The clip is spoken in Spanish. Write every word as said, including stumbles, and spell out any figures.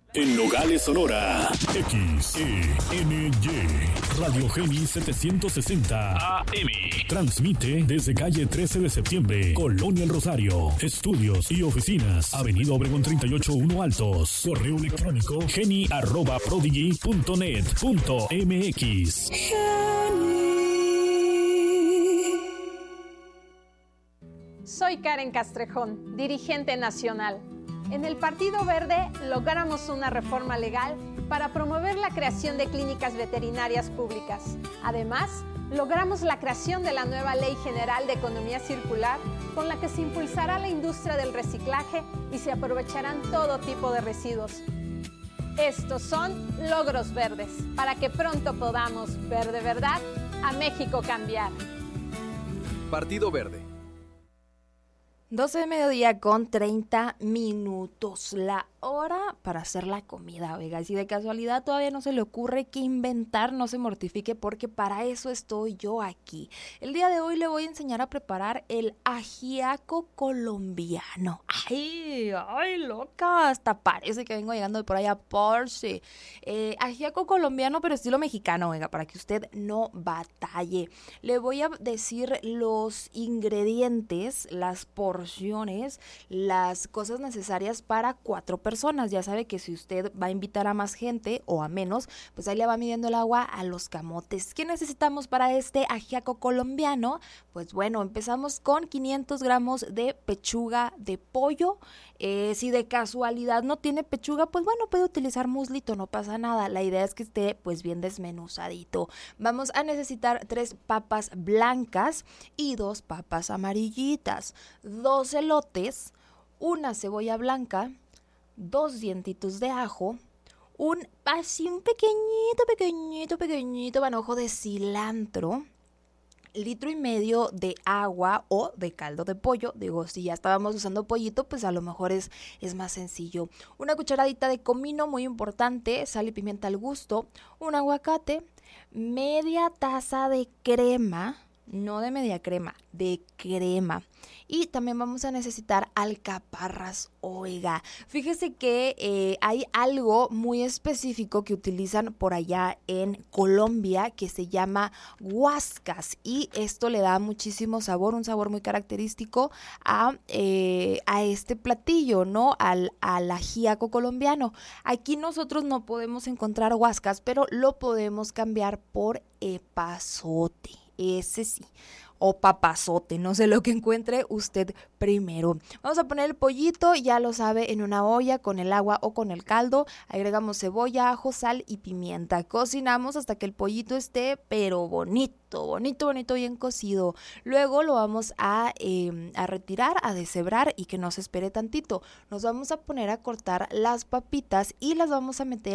En Nogales, Sonora, X E N Y, Radio Geni setecientos sesenta A M. Transmite desde calle trece de septiembre, Colonia El Rosario. Estudios y oficinas, Avenida Obregón treinta y ocho uno Altos. Correo electrónico geni arroba prodigy punto net punto m x. Soy Karen Castrejón, dirigente nacional. En el Partido Verde logramos una reforma legal para promover la creación de clínicas veterinarias públicas. Además, logramos la creación de la nueva Ley General de Economía Circular, con la que se impulsará la industria del reciclaje y se aprovecharán todo tipo de residuos. Estos son logros verdes, para que pronto podamos ver de verdad a México cambiar. Partido Verde. doce de mediodía con treinta minutos, la hora para hacer la comida, oiga, si de casualidad todavía no se le ocurre qué inventar, no se mortifique porque para eso estoy yo aquí. El día de hoy le voy a enseñar a preparar el ajiaco colombiano. ¡Ay, ay, loca! Hasta parece que vengo llegando de por allá, Porsche. Eh, ajiaco colombiano, pero estilo mexicano, oiga, para que usted no batalle. Le voy a decir los ingredientes, las porciones, las cosas necesarias para cuatro personas. personas, ya sabe que si usted va a invitar a más gente o a menos, pues ahí le va midiendo el agua a los camotes. ¿Qué necesitamos para este ajiaco colombiano? Pues bueno, empezamos con quinientos gramos de pechuga de pollo. Eh, si de casualidad no tiene pechuga, pues bueno, puede utilizar muslito, no pasa nada. La idea es que esté pues bien desmenuzadito. Vamos a necesitar tres papas blancas y dos papas amarillitas, dos elotes, una cebolla blanca, dos dientitos de ajo, un así un pequeñito, pequeñito, pequeñito manojo de cilantro, litro y medio de agua o de caldo de pollo. Digo, si ya estábamos usando pollito, pues a lo mejor es, es más sencillo. Una cucharadita de comino, muy importante, sal y pimienta al gusto, un aguacate, media taza de crema, no de media crema, de crema. Y también vamos a necesitar alcaparras, oiga. Fíjese que eh, hay algo muy específico que utilizan por allá en Colombia que se llama guascas. Y esto le da muchísimo sabor, un sabor muy característico a, eh, a este platillo, ¿no? Al, al ajiaco colombiano. Aquí nosotros no podemos encontrar guascas, pero lo podemos cambiar por epazote. Ese sí, o papazote, no sé lo que encuentre usted primero. Vamos a poner el pollito, ya lo sabe, en una olla con el agua o con el caldo. Agregamos cebolla, ajo, sal y pimienta. Cocinamos hasta que el pollito esté, pero bonito, bonito, bonito, bien cocido. Luego lo vamos a, eh, a retirar, a deshebrar y que no se espere tantito. Nos vamos a poner a cortar las papitas y las vamos a meter